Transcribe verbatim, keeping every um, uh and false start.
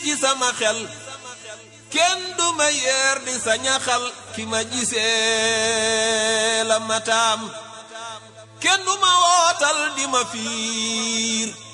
ci sama xel kenn du ma yeer di sa ñaxal ki ma gisee la mataam kenn du ma wootal di ma fiir